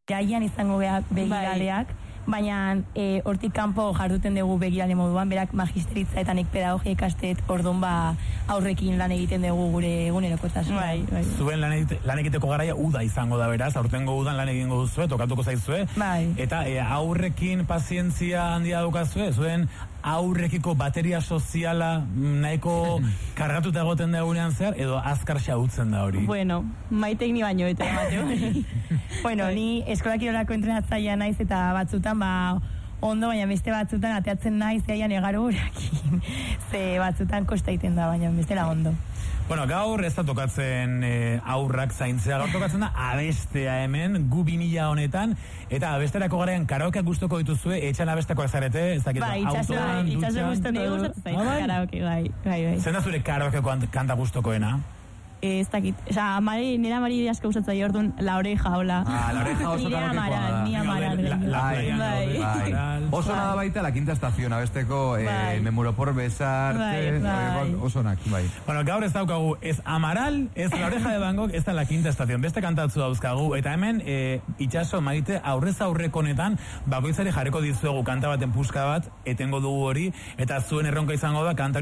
Jaian izango begiraleak, baina hortik kanpo jarduten dugu begirale moduan, berak magisteritza eta nik pedagogia ikasteet, orduan aurrekin lan egiten dugu gure egunerokotasuna. Bai. Zuen lan egiteko garaia uda izango da beraz, aurtengo udan lan egingo duzue, tokatuko zaizue, eta aurrekin pazientzia handia daukazue, zuen aurrekiko bateria soziala nahiko kargatuta egoten da egunean zehar, edo azkar xautzen da hori? Bueno, maitek ni baino eta Mateo. Bueno, ni eskolakirolako entrenatzailea naiz eta batzutan ondo, baina beste batzutan ateatzen naiz zaian egaro urakin. Ze batzutan kosta egiten da, baina bestela ondo. Bueno, gaur ez da tokatzen aurrak zaintzea, gaur tokatzen da abestea hemen, gu 2000 honetan, eta abesterako garean karaokeak gustoko dituzue, etxan abestekoak zarete, ez dakit autoan, dutxan. Itxaso gustoko karaoke, bai. Zer da zure karaokeko kanta gustokoena? Ez dakit, nera Mari asko gustatzen zaio orduan La Oreja, hola. La Oreja oso karaokekoa da. Ni Amaral. Bai. Oso nada baita La Quinta Estación, abesteko Me muro por besarte, oso nak, bai. Bueno, gaur ez daukagu, ez Amaral, ez La Oreja de Van Gogh, ez da La Quinta Estación, beste kantatzu dauzkagu, eta hemen Itxaso Maite aurrez aurreko honetan, bakoitzari jarriko dizuegu kanta baten puska bat, etengo dugu hori, eta zuen erronka izango da kanta